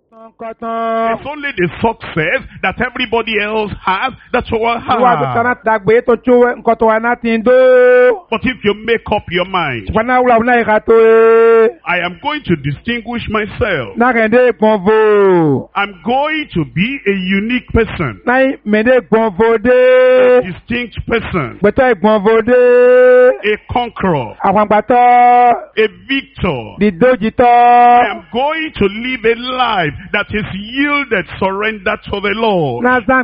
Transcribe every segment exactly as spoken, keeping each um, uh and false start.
It's only the success that everybody else has that you will have. But if you make up your mind, I am going to distinguish myself. I'm going to be a unique person. A distinct person. A conqueror. A victor. I am going to live a life that is yielded, surrendered to the Lord.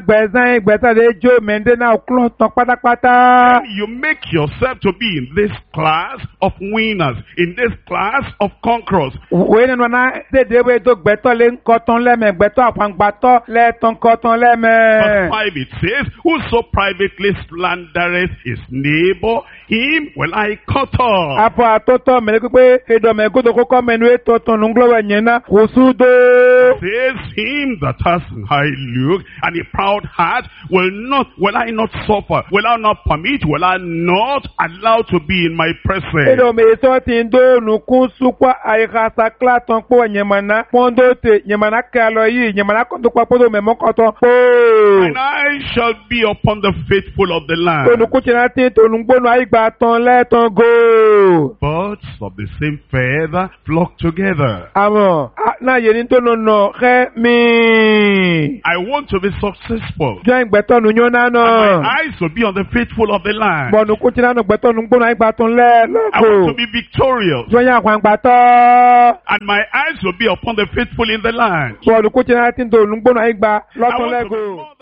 And you make yourself to be in this class of winners, in this class of conquerors. Verse five it says, whoso privately slandereth his neighbor, him will I cut off. Says him that has an high look and a proud heart will not will I not suffer, will I not permit, will I not allow to be in my presence. And I shall be upon the faithful of the land. Birds of the same feather flock together. I want to be successful. And my eyes will be on the faithful of the land. I want to be victorious. And my eyes will be upon the faithful in the land. I want to be